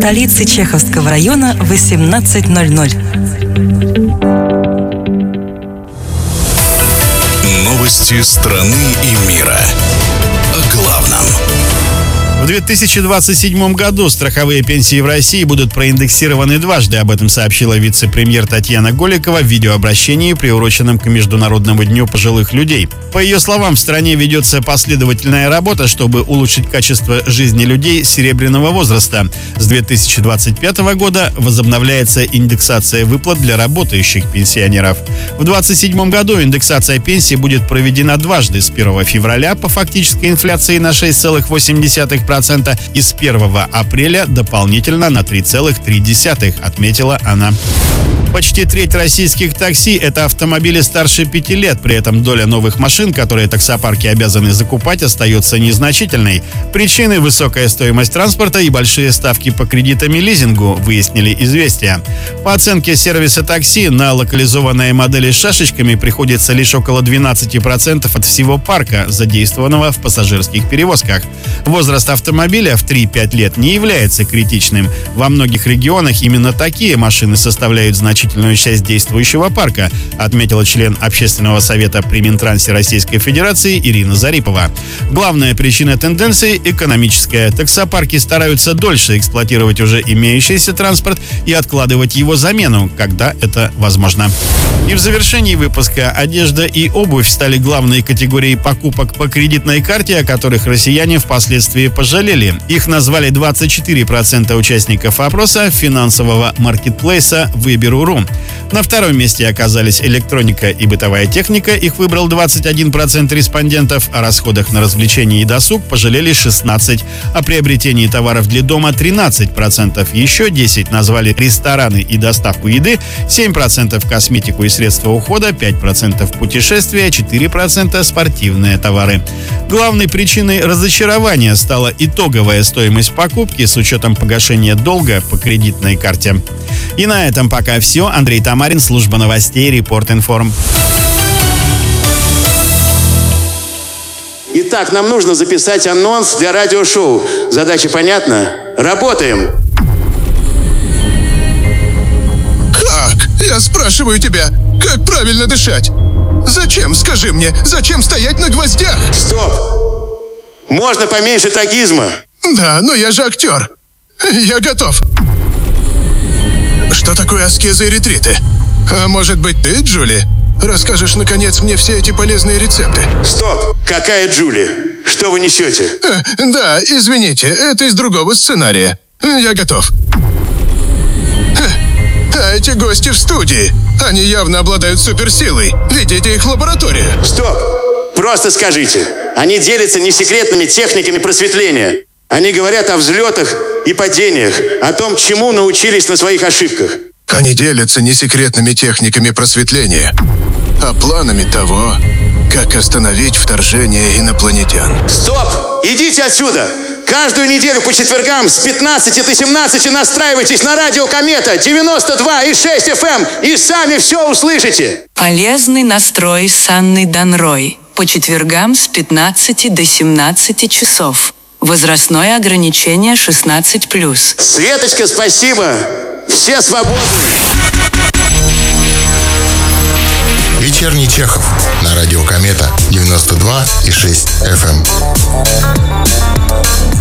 столицы Чеховского района в 18:00. Новости страны и мира. О главном. В 2027 году страховые пенсии в России будут проиндексированы дважды. Об этом сообщила вице-премьер Татьяна Голикова в видеообращении, приуроченном к Международному дню пожилых людей. По ее словам, в стране ведется последовательная работа, чтобы улучшить качество жизни людей серебряного возраста. С 2025 года возобновляется индексация выплат для работающих пенсионеров. В 2027 году индексация пенсии будет проведена дважды: с 1 февраля по фактической инфляции на 6,8%, и с 1 апреля дополнительно на 3,3%, отметила она. Почти треть российских такси – это автомобили старше 5 лет. При этом доля новых машин, которые таксопарки обязаны закупать, остается незначительной. Причины – высокая стоимость транспорта и большие ставки по кредитам и лизингу, выяснили «Известия». По оценке сервиса такси, на локализованные модели с шашечками приходится лишь около 12% от всего парка, задействованного в пассажирских перевозках. Возраст автомобиля в 3-5 лет не является критичным. Во многих регионах именно такие машины составляют значительную часть действующего парка, отметила член Общественного совета при Минтрансе Российской Федерации Ирина Зарипова. Главная причина тенденции – экономическая. Таксопарки стараются дольше эксплуатировать уже имеющийся транспорт и откладывать его замену, когда это возможно. И в завершении выпуска: одежда и обувь стали главной категорией покупок по кредитной карте, о которых россияне впоследствии пожалели. Их назвали 24% участников опроса финансового маркетплейса «Выберу.ру». На втором месте оказались электроника и бытовая техника. Их выбрал 21% респондентов. О расходах на развлечения и досуг пожалели 16%. О приобретении товаров для дома 13%. Еще 10% назвали рестораны и доставку еды, 7% косметику и средства ухода, 5% путешествия, 4% спортивные товары. Главной причиной разочарования стала итоговая стоимость покупки с учетом погашения долга по кредитной карте. И на этом пока все. Андрей Тамарин, служба новостей Репорт-Информ. Итак, нам нужно записать анонс для радиошоу. Задача понятна? Работаем! Как? Я спрашиваю тебя, как правильно дышать? Зачем, скажи мне, зачем стоять на гвоздях? Стоп! Можно поменьше трагизма. Да, но я же актер. Я готов. Что такое аскезы и ретриты? А может быть, ты, Джули, расскажешь, наконец, мне все эти полезные рецепты? Стоп! Какая Джули? Что вы несете? Да, извините, это из другого сценария. Я готов. А эти гости в студии, они явно обладают суперсилой. Ведите их в лабораторию. Стоп! Просто скажите. Они делятся несекретными техниками просветления. Они говорят о взлетах и падениях, о том, чему научились на своих ошибках. Они делятся несекретными техниками просветления, а планами того, как остановить вторжение инопланетян. Стоп! Идите отсюда! Каждую неделю по четвергам с 15 до 17 настраивайтесь на радио Комета 92,6 FM и сами все услышите. Полезный настрой с Анной Данрой. По четвергам с 15 до 17 часов. Возрастное ограничение 16+. Светочка, спасибо. Все свободны. Вечерний Чехов на радио Комета 92,6 FM.